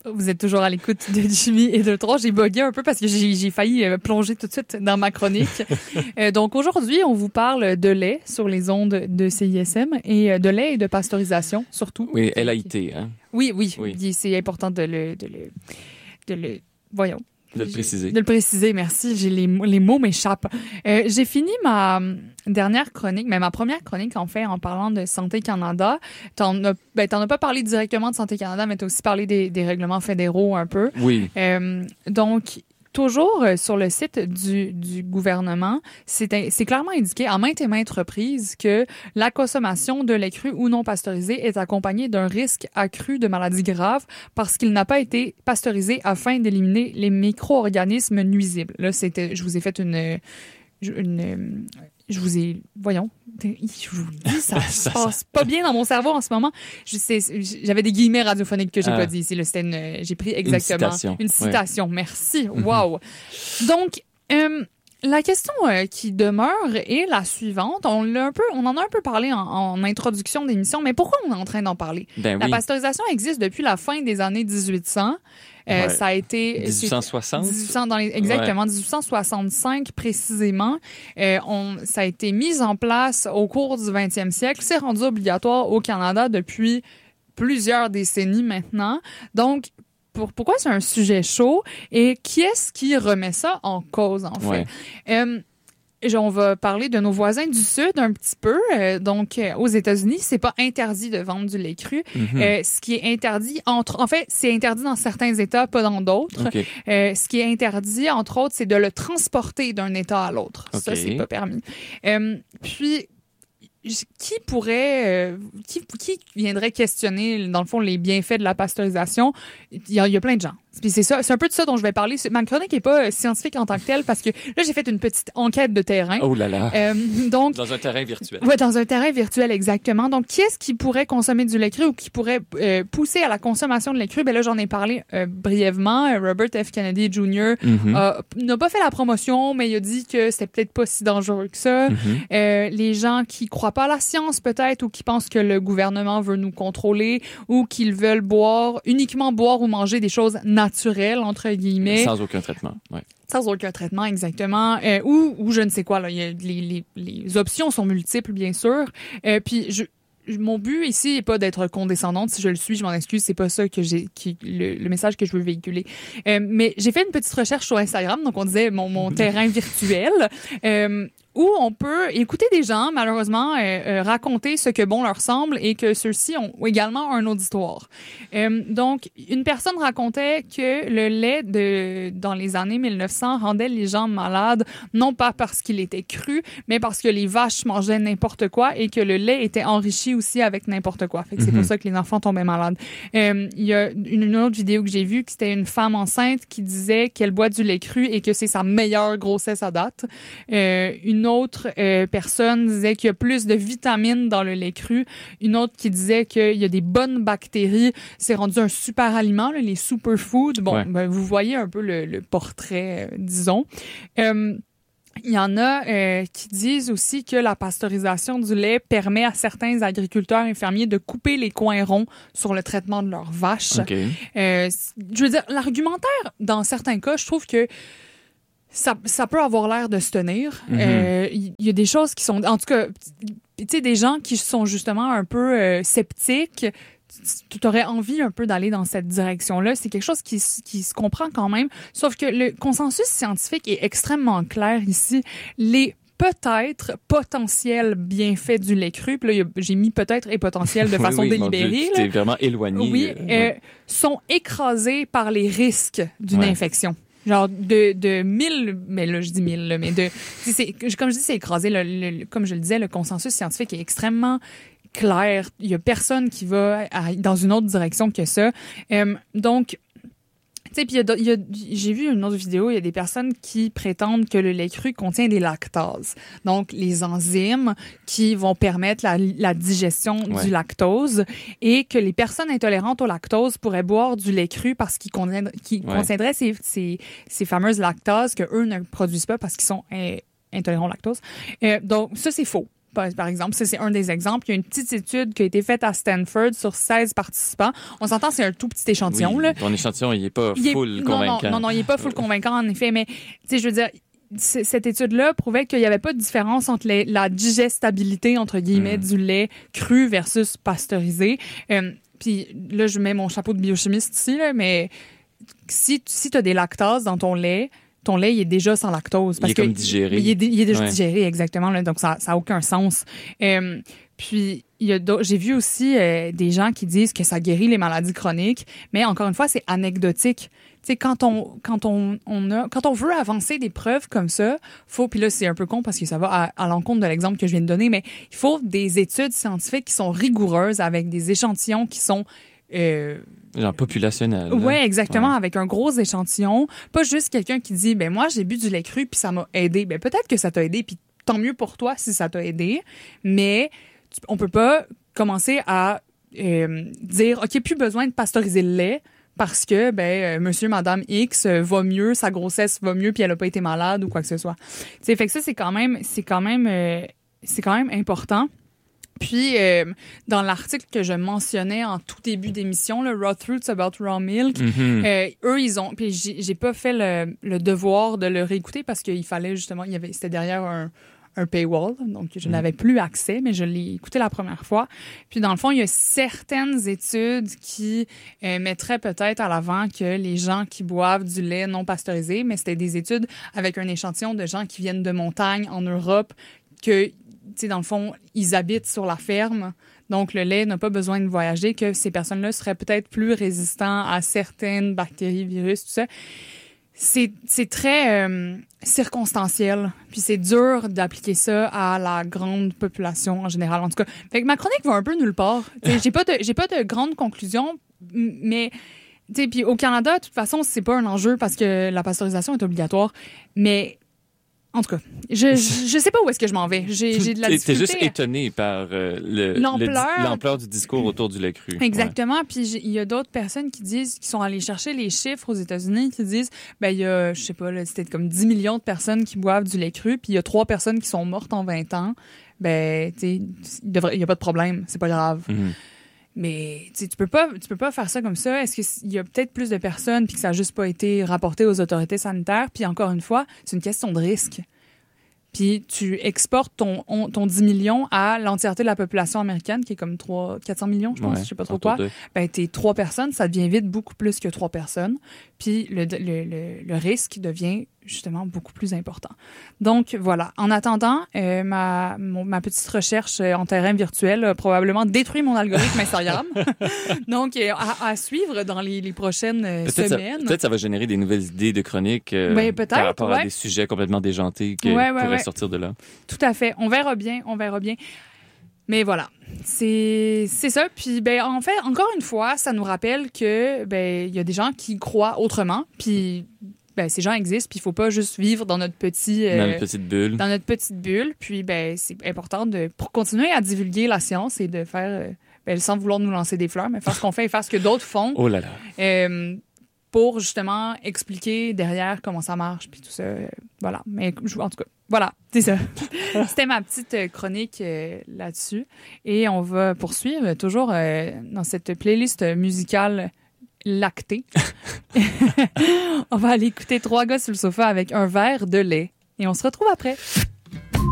Vous êtes toujours à l'écoute de Jimmy et de Trois. J'ai bugué un peu parce que j'ai failli plonger tout de suite dans ma chronique. Donc aujourd'hui, on vous parle de lait sur les ondes de CISM et de lait et de pasteurisation surtout. Oui, LAIT, hein? Oui. C'est important de le voyons. De le préciser. De le préciser, merci. Les mots m'échappent. J'ai fini ma dernière chronique, mais ma première chronique, en fait, en parlant de Santé Canada. T'en as pas parlé directement de Santé Canada, mais t'as aussi parlé des règlements fédéraux un peu. Oui. Donc, toujours sur le site du gouvernement, c'est clairement indiqué à maintes et maintes reprises que la consommation de lait cru ou non pasteurisé est accompagnée d'un risque accru de maladies graves parce qu'il n'a pas été pasteurisé afin d'éliminer les micro-organismes nuisibles. Là, je vous ai fait je vous ai... Voyons. Je vous dis, ça se passe pas bien dans mon cerveau en ce moment. J'avais des guillemets radiophoniques que j'ai pas dit ici. J'ai pris exactement... Une citation. Ouais. Merci. Wow. Donc, la question qui demeure est la suivante. On en a un peu parlé en introduction d'émission, mais pourquoi on est en train d'en parler? La pasteurisation existe depuis la fin des années 1800. Ça a été 1860. Exactement, 1865 précisément. Ça a été mis en place au cours du 20e siècle. C'est rendu obligatoire au Canada depuis plusieurs décennies maintenant. Donc, pourquoi c'est un sujet chaud et qui est-ce qui remet ça en cause, en fait? On va parler de nos voisins du Sud un petit peu. Aux États-Unis, c'est pas interdit de vendre du lait cru. Ce qui est interdit, c'est interdit dans certains États, pas dans d'autres. Okay. Ce qui est interdit, entre autres, c'est de le transporter d'un État à l'autre. Okay. Ça, c'est pas permis. Puis, qui viendrait questionner, dans le fond, les bienfaits de la pasteurisation? Il y a plein de gens. Puis c'est un peu de ça dont je vais parler. Ma chronique n'est pas scientifique en tant que telle parce que là, j'ai fait une petite enquête de terrain. Oh là là! Donc, dans un terrain virtuel. Oui, dans un terrain virtuel, exactement. Donc, qui est-ce qui pourrait consommer du lait cru ou qui pourrait pousser à la consommation de lait cru? Ben là, j'en ai parlé brièvement. Robert F. Kennedy Jr. N'a pas fait la promotion, mais il a dit que c'était peut-être pas si dangereux que ça. Les gens qui croient pas à la science, peut-être, ou qui pensent que le gouvernement veut nous contrôler ou qu'ils veulent uniquement boire ou manger des choses naturelles, entre guillemets. Sans aucun traitement, ouais. Sans aucun traitement, exactement. Ou je ne sais quoi, là. Les options sont multiples, bien sûr. Puis mon but ici n'est pas d'être condescendante. Si je le suis, je m'en excuse. C'est pas ça que le message que je veux véhiculer. Mais j'ai fait une petite recherche sur Instagram. Donc, on disait mon terrain virtuel. Où on peut écouter des gens, malheureusement, raconter ce que bon leur semble et que ceux-ci ont également un auditoire. Donc, une personne racontait que le lait dans les années 1900 rendait les gens malades, non pas parce qu'il était cru, mais parce que les vaches mangeaient n'importe quoi et que le lait était enrichi aussi avec n'importe quoi. Fait que c'est pour ça que les enfants tombaient malades. Il y a une autre vidéo que j'ai vue, que c'était une femme enceinte qui disait qu'elle boit du lait cru et que c'est sa meilleure grossesse à date. Une autre personne disait qu'il y a plus de vitamines dans le lait cru. Une autre qui disait qu'il y a des bonnes bactéries. C'est rendu un super aliment, là, les superfoods. Bon, vous voyez un peu le portrait, disons. Il y en a qui disent aussi que la pasteurisation du lait permet à certains agriculteurs et fermiers de couper les coins ronds sur le traitement de leurs vaches. Okay. Je veux dire, l'argumentaire, dans certains cas, je trouve que ça peut avoir l'air de se tenir. Il y a des choses qui sont... En tout cas, tu sais, des gens qui sont justement un peu sceptiques, tu aurais envie un peu d'aller dans cette direction-là. C'est quelque chose qui se comprend quand même. Sauf que le consensus scientifique est extrêmement clair ici. Les peut-être potentiels bienfaits du lait cru, puis là, j'ai mis peut-être et potentiel de façon délibérée. C'est vraiment éloigné. Oui, sont écrasés par les risques d'une infection. Genre de 1000, mais là je dis 1000, là, mais comme je dis, c'est écrasé. Comme je le disais, le consensus scientifique est extrêmement clair. Il y a personne qui va dans une autre direction que ça. Donc, tu sais, puis j'ai vu une autre vidéo, il y a des personnes qui prétendent que le lait cru contient des lactases. Donc, les enzymes qui vont permettre la digestion du lactose et que les personnes intolérantes au lactose pourraient boire du lait cru parce qu'il contiendrait ces fameuses lactases que eux ne produisent pas parce qu'ils sont intolérants au lactose. Donc, ça, c'est faux. par exemple. Ça, c'est un des exemples. Il y a une petite étude qui a été faite à Stanford sur 16 participants. On s'entend, c'est un tout petit échantillon. Oui, là. ton échantillon, il est pas full convaincant. Non, il est pas full convaincant, en effet. Mais, tu sais, je veux dire, cette étude-là prouvait qu'il n'y avait pas de différence entre la digestabilité, entre guillemets, du lait cru versus pasteurisé. Puis là, je mets mon chapeau de biochimiste ici, là, mais si tu as des lactases dans ton lait, il est déjà sans lactose. Parce il est comme digéré. Il est déjà digéré, exactement. Là, donc, ça n'a aucun sens. Puis, j'ai vu aussi des gens qui disent que ça guérit les maladies chroniques, mais encore une fois, c'est anecdotique. Tu sais, quand on veut avancer des preuves comme ça, puis là, c'est un peu con parce que ça va à l'encontre de l'exemple que je viens de donner, mais il faut des études scientifiques qui sont rigoureuses avec des échantillons qui sont genre populationnel. Oui, exactement, avec un gros échantillon. Pas juste quelqu'un qui dit, ben moi, j'ai bu du lait cru puis ça m'a aidé. Ben peut-être que ça t'a aidé puis tant mieux pour toi si ça t'a aidé, mais on peut pas commencer à dire, OK, plus besoin de pasteuriser le lait parce que monsieur, madame X va mieux, sa grossesse va mieux puis elle a pas été malade ou quoi que ce soit. T'sais, fait que ça, c'est quand même important. Puis, dans l'article que je mentionnais en tout début d'émission, le Raw Truths About Raw Milk, eux, ils ont... Puis j'ai pas fait le devoir de le réécouter parce qu'il fallait justement... C'était derrière un paywall, donc je n'avais plus accès, mais je l'ai écouté la première fois. Puis, dans le fond, il y a certaines études qui mettraient peut-être à l'avant que les gens qui boivent du lait non pasteurisé, mais c'était des études avec un échantillon de gens qui viennent de montagne en Europe, que... Tu sais, dans le fond, ils habitent sur la ferme, donc le lait n'a pas besoin de voyager, que ces personnes-là seraient peut-être plus résistants à certaines bactéries, virus, tout ça. C'est très circonstanciel, puis c'est dur d'appliquer ça à la grande population en général. En tout cas, fait que ma chronique va un peu nulle part. J'ai pas de grande conclusion, mais tu sais, puis au Canada, de toute façon, c'est pas un enjeu parce que la pasteurisation est obligatoire, mais en tout cas, je sais pas où est-ce que je m'en vais. J'ai de la difficulté. T'es juste étonné par l'ampleur du discours autour du lait cru. Exactement. Ouais. Puis il y a d'autres personnes qui sont allées chercher les chiffres aux États-Unis qui disent, il y a, je sais pas, là, c'était comme 10 millions de personnes qui boivent du lait cru, puis il y a 3 personnes qui sont mortes en 20 ans. Tu sais, il y a pas de problème, c'est pas grave. Mm-hmm. Mais tu peux pas faire ça comme ça. Est-ce qu'il y a peut-être plus de personnes puis que ça n'a juste pas été rapporté aux autorités sanitaires? Puis encore une fois, c'est une question de risque. Puis tu exportes ton 10 millions à l'entièreté de la population américaine, qui est comme 400 millions, je pense, je sais pas trop quoi. T'es 3 personnes, ça devient vite beaucoup plus que 3 personnes. Puis le risque devient justement beaucoup plus important. Donc, voilà. En attendant, ma petite recherche en terrain virtuel a probablement détruit mon algorithme Instagram. Donc, à suivre dans les prochaines semaines. Peut-être ça va générer des nouvelles idées de chroniques par rapport à des sujets complètement déjantés qui pourraient sortir de là. Tout à fait. On verra bien. Mais voilà, c'est ça. Puis en fait, encore une fois, ça nous rappelle que il y a des gens qui croient autrement. Puis ces gens existent. Puis il faut pas juste vivre dans notre petite bulle. Dans notre petite bulle. Puis c'est important pour continuer à divulguer la science et de faire sans vouloir nous lancer des fleurs, mais faire ce qu'on fait et faire ce que d'autres font. Oh là là. Pour justement expliquer derrière comment ça marche puis tout ça. Voilà. Mais en tout cas. Voilà, c'est ça. C'était ma petite chronique là-dessus. Et on va poursuivre toujours dans cette playlist musicale lactée. On va aller écouter 3 gars sur le sofa avec un verre de lait. Et on se retrouve après.